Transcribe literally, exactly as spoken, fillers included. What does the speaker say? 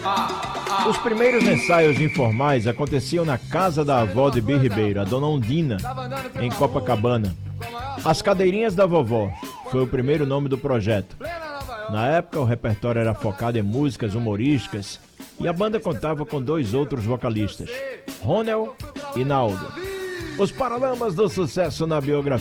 Os primeiros ensaios informais aconteciam na casa da avó de B. Ribeiro, a dona Ondina, em Copacabana. As Cadeirinhas da Vovó foi o primeiro nome do projeto. Na época, o repertório era focado em músicas humorísticas e a banda contava com dois outros vocalistas, Ronel e Naldo. Os Paralamas do Sucesso na biografia.